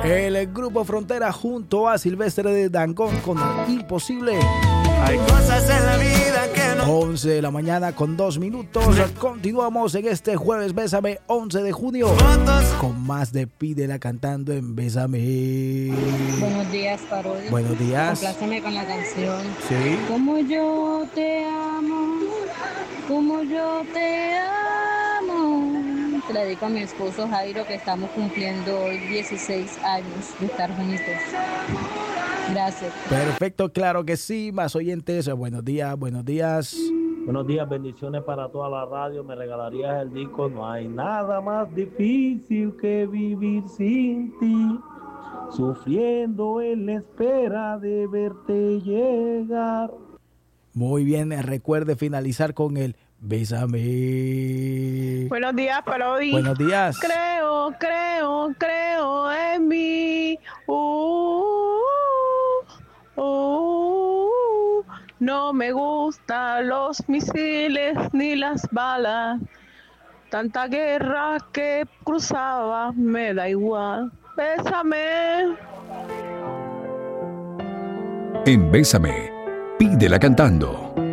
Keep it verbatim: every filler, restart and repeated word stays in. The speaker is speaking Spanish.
El Grupo Frontera junto a Silvestre de Dangond con Imposible. Hay cosas en la vida que no. once de la mañana con dos minutos. Continuamos en este jueves Bésame, once de junio, con más de Pídela cantando en Bésame. Buenos días, Parodi. Buenos días. Compláceme con la canción. Sí. Como yo te amo, como yo te amo. Te la dedico a mi esposo Jairo, que estamos cumpliendo hoy dieciséis años de estar juntos. Gracias. Perfecto, claro que sí. Más oyentes, buenos días, buenos días. Buenos días, bendiciones para toda la radio. Me regalarías el disco No hay nada más difícil que vivir sin ti, sufriendo en la espera de verte llegar. Muy bien, recuerde finalizar con el Bésame. Buenos días, Parodi. Buenos días. Creo, creo, creo en mí. Uh, uh, uh, no me gustan los misiles ni las balas. Tanta guerra que cruzaba, me da igual. Bésame. En Bésame, Pídela cantando.